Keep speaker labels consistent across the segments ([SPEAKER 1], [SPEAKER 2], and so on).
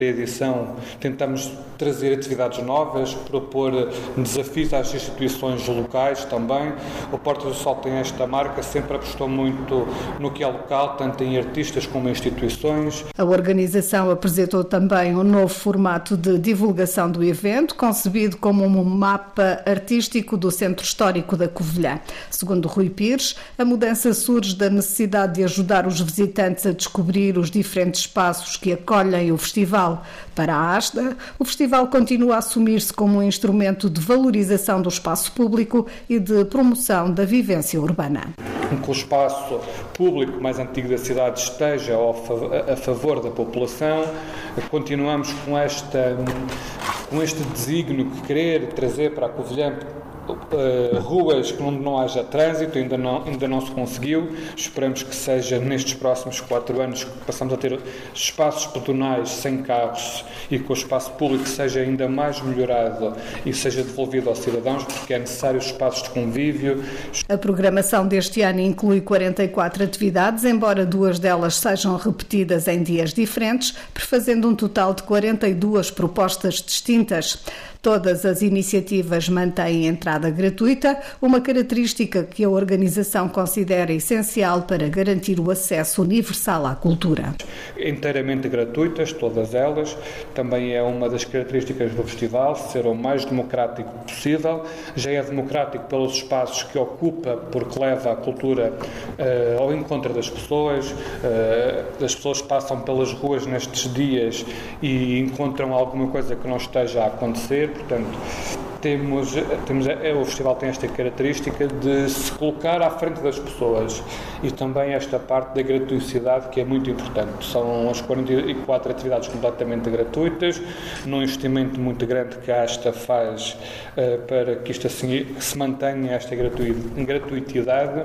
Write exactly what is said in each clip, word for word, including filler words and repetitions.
[SPEAKER 1] edição tentamos trazer atividades novas, propor desafios às instituições locais também. O Portas do Sol tem esta marca, sempre apostou muito no que é local, tanto em artistas como em instituições.
[SPEAKER 2] A organização apresentou também um novo formato de divulgação do evento, concebido como um mapa artístico do Centro Histórico da Covilhã. Segundo Rui Pires, a mudança surge da necessidade de ajudar os visitantes a descobrir os diferentes espaços que acolhem o festival. Para a ASTA, o festival continua a assumir-se como um instrumento de valorização do espaço público e de promoção da vivência urbana.
[SPEAKER 1] Que o espaço público mais antigo da cidade esteja a favor da população, continuamos com, esta, com este desígnio que querer trazer para a Covilhã Uh, ruas onde não haja trânsito, ainda não, ainda não se conseguiu. Esperamos que seja nestes próximos quatro anos que passamos a ter espaços pedonais sem carros e que o espaço público seja ainda mais melhorado e seja devolvido aos cidadãos, porque é necessário espaços de convívio.
[SPEAKER 2] A programação deste ano inclui quarenta e quatro atividades, embora duas delas sejam repetidas em dias diferentes, prefazendo um total de quarenta e duas propostas distintas. Todas as iniciativas mantêm entrada gratuita, uma característica que a organização considera essencial para garantir o acesso universal à cultura.
[SPEAKER 1] Inteiramente gratuitas, todas elas. Também é uma das características do festival, ser o mais democrático possível. Já é democrático pelos espaços que ocupa, porque leva a cultura uh, ao encontro das pessoas. Uh, as pessoas passam pelas ruas nestes dias e encontram alguma coisa que não esteja a acontecer. Portanto, temos, temos, o festival tem esta característica de se colocar à frente das pessoas e também esta parte da gratuidade que é muito importante. São as quarenta e quatro atividades completamente gratuitas, num investimento muito grande que a ASTA faz uh, para que isto assim se mantenha esta gratuidade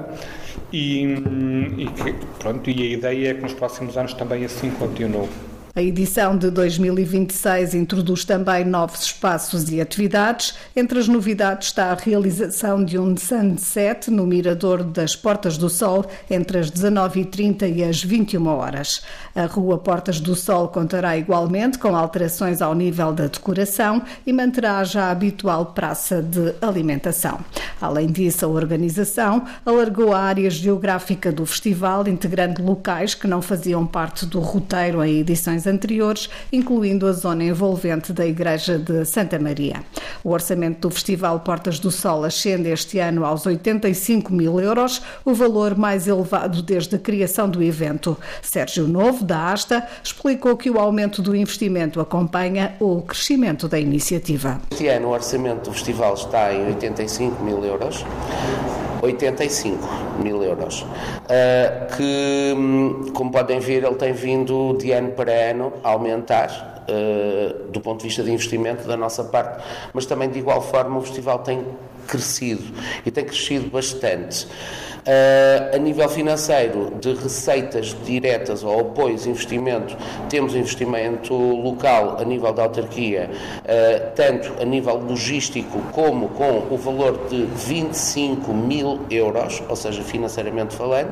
[SPEAKER 1] e, e, que, pronto, e a ideia é que nos próximos anos também assim continue.
[SPEAKER 2] A edição de dois mil e vinte e seis introduz também novos espaços e atividades. Entre as novidades está a realização de um sunset no Mirador das Portas do Sol entre as dezanove e trinta e as vinte e uma horas. A Rua Portas do Sol contará igualmente com alterações ao nível da decoração e manterá já a habitual praça de alimentação. Além disso, a organização alargou a área geográfica do festival, integrando locais que não faziam parte do roteiro em edições anteriores, incluindo a zona envolvente da Igreja de Santa Maria. O orçamento do Festival Portas do Sol ascende este ano aos oitenta e cinco mil euros, o valor mais elevado desde a criação do evento. Sérgio Novo, da ASTA, explicou que o aumento do investimento acompanha o crescimento da iniciativa.
[SPEAKER 3] Este ano o orçamento do festival está em oitenta e cinco mil euros. oitenta e cinco mil euros, uh, que, como podem ver, ele tem vindo de ano para ano a aumentar uh, do ponto de vista de investimento da nossa parte, mas também de igual forma o festival tem crescido e tem crescido bastante. Uh, a nível financeiro, de receitas diretas ou apoios, investimento, temos investimento local a nível da autarquia, uh, tanto a nível logístico como com o valor de vinte e cinco mil euros, ou seja, financeiramente falando.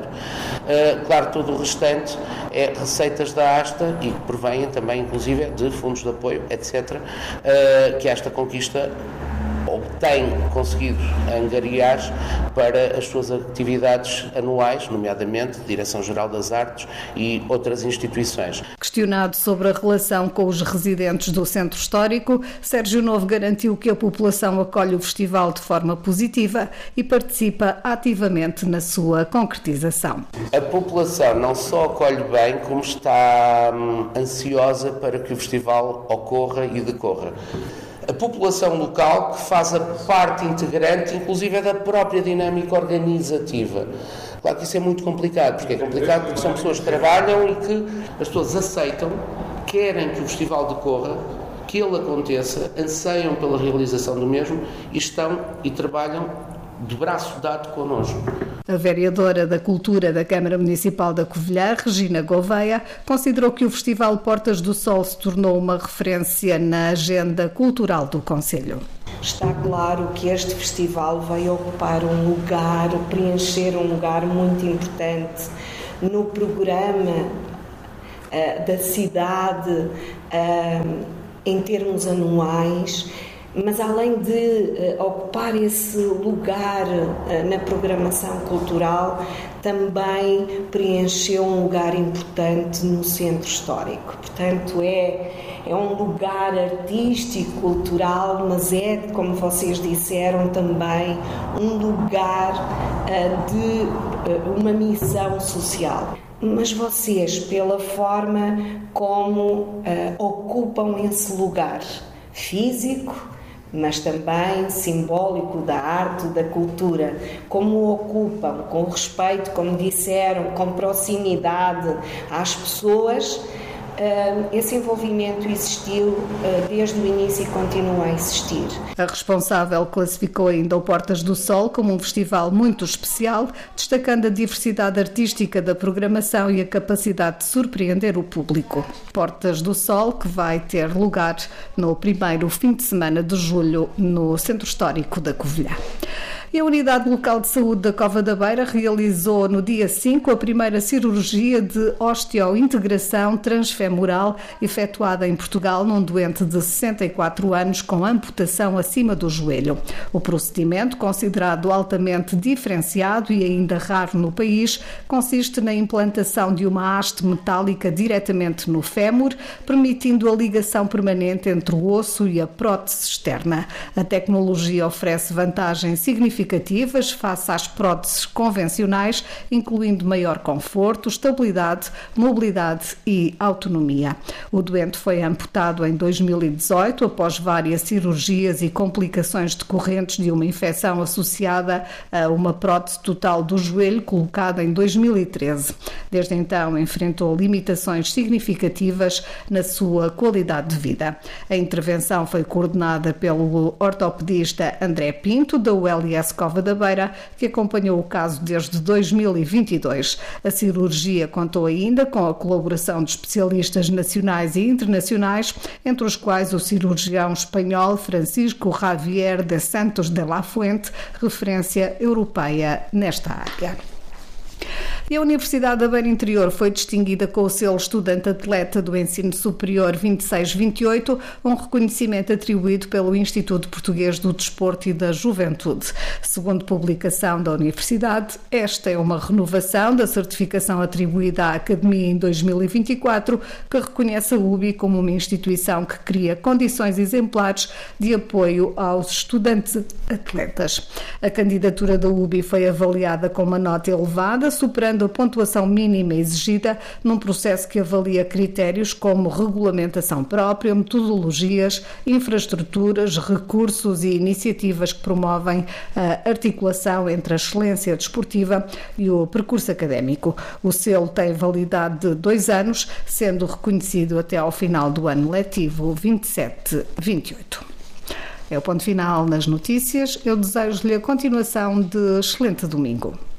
[SPEAKER 3] Uh, claro, todo o restante é receitas da ASTA e que provêm também, inclusive, de fundos de apoio, etcétera, uh, que esta conquista ou tem conseguido angariar para as suas atividades anuais, nomeadamente Direção-Geral das Artes e outras instituições.
[SPEAKER 2] Questionado sobre a relação com os residentes do Centro Histórico, Sérgio Novo garantiu que a população acolhe o festival de forma positiva e participa ativamente na sua concretização.
[SPEAKER 3] A população não só acolhe bem, como está hum, ansiosa para que o festival ocorra e decorra. A população local que faz a parte integrante, inclusive, da própria dinâmica organizativa. Claro que isso é muito complicado, porque é complicado porque são pessoas que trabalham e que as pessoas aceitam, querem que o festival decorra, que ele aconteça, anseiam pela realização do mesmo e estão e trabalham de braço dado connosco.
[SPEAKER 2] A vereadora da Cultura da Câmara Municipal da Covilhã, Regina Gouveia, considerou que o Festival Portas do Sol se tornou uma referência na agenda cultural do concelho.
[SPEAKER 4] Está claro que este festival vai ocupar um lugar, preencher um lugar muito importante no programa uh, da cidade, uh, em termos anuais, mas além de ocupar esse lugar na programação cultural, também preencheu um lugar importante no centro histórico. Portanto, é, é um lugar artístico, cultural, mas é, como vocês disseram, também um lugar uh, de uh, uma missão social. Mas vocês, pela forma como uh, ocupam esse lugar físico, mas também simbólico da arte, da cultura, como o ocupam, com respeito, como disseram, com proximidade às pessoas, esse envolvimento existiu desde o início e continua a existir.
[SPEAKER 2] A responsável classificou ainda o Portas do Sol como um festival muito especial, destacando a diversidade artística da programação e a capacidade de surpreender o público. Portas do Sol, que vai ter lugar no primeiro fim de semana de julho no Centro Histórico da Covilhã. E a Unidade Local de Saúde da Cova da Beira realizou no dia cinco a primeira cirurgia de osteointegração transfemoral efetuada em Portugal num doente de sessenta e quatro anos com amputação acima do joelho. O procedimento, considerado altamente diferenciado e ainda raro no país, consiste na implantação de uma haste metálica diretamente no fémur, permitindo a ligação permanente entre o osso e a prótese externa. A tecnologia oferece vantagens significativas face às próteses convencionais, incluindo maior conforto, estabilidade, mobilidade e autonomia. O doente foi amputado em dois mil e dezoito após várias cirurgias e complicações decorrentes de uma infecção associada a uma prótese total do joelho colocada em dois mil e treze. Desde então enfrentou limitações significativas na sua qualidade de vida. A intervenção foi coordenada pelo ortopedista André Pinto, da U L S Cova da Beira, que acompanhou o caso desde dois mil e vinte e dois. A cirurgia contou ainda com a colaboração de especialistas nacionais e internacionais, entre os quais o cirurgião espanhol Francisco Javier de Santos de la Fuente, referência europeia nesta área. E a Universidade da Beira Interior foi distinguida com o selo Estudante-Atleta do Ensino Superior vinte e seis vinte e oito, um reconhecimento atribuído pelo Instituto Português do Desporto e da Juventude. Segundo publicação da Universidade, esta é uma renovação da certificação atribuída à Academia em dois mil e vinte e quatro, que reconhece a U B I como uma instituição que cria condições exemplares de apoio aos estudantes-atletas. A candidatura da U B I foi avaliada com uma nota elevada, superando a pontuação mínima exigida num processo que avalia critérios como regulamentação própria, metodologias, infraestruturas, recursos e iniciativas que promovem a articulação entre a excelência desportiva e o percurso académico. O selo tem validade de dois anos, sendo reconhecido até ao final do ano letivo vinte e sete vinte e oito. É o ponto final nas notícias. Eu desejo-lhe a continuação de excelente domingo.